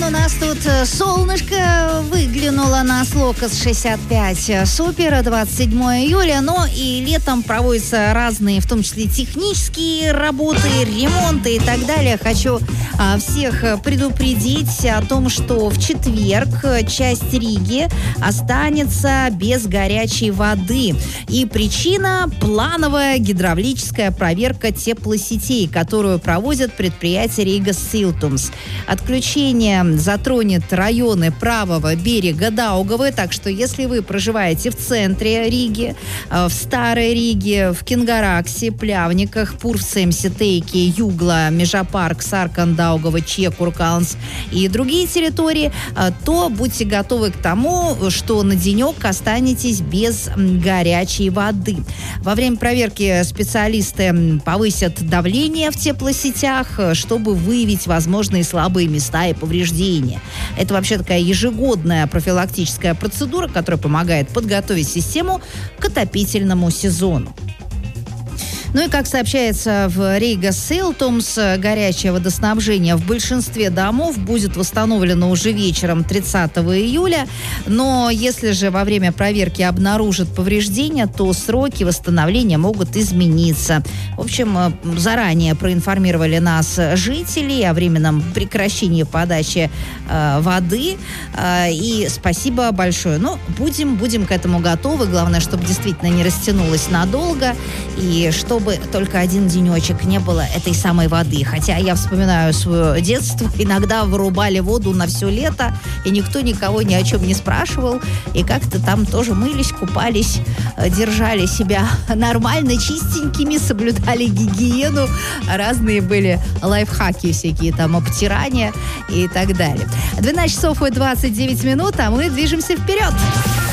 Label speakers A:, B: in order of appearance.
A: у нас тут солнышко выглянуло на Слокос 65 Супер, 27 июля, но и летом проводятся разные, в том числе технические работы, ремонты и так далее. Хочу всех предупредить о том, что в четверг часть Риги останется без горячей воды. И причина – плановая гидравлическая проверка теплосетей, которую проводят предприятие Рига Силтумс. Отключение затронет районы правого берега Даугавы, так что если вы проживаете в центре Риги, в Старой Риге, в Кингараксе, Плявниках, Пурвцем, Ситейке, Югла, Межапарк, Саркан, Даугава, Чекур, Калнс и другие территории, то будьте готовы к тому, что на денек останетесь без горячей воды. Во время проверки специалисты повысят давление в теплосетях, чтобы выявить возможные слабые места и повреждения. Это вообще такая ежегодная профилактическая процедура, которая помогает подготовить систему к отопительному сезону. Ну и, как сообщается в Рига Силтумс, горячее водоснабжение в большинстве домов будет восстановлено уже вечером 30 июля. Но если же во время проверки обнаружат повреждения, то сроки восстановления могут измениться. В общем, заранее проинформировали нас жители о временном прекращении подачи воды. И спасибо большое. Ну, будем к этому готовы. Главное, чтобы действительно не растянулось надолго. И чтобы только один денечек не было этой самой воды. Хотя я вспоминаю свое детство. Иногда вырубали воду на все лето, и никто никого ни о чем не спрашивал. И как-то там тоже мылись, купались, держали себя нормально, чистенькими, соблюдали гигиену. Разные были лайфхаки всякие, там, обтирания и так далее. 12 часов и 29 минут, а мы движемся вперед.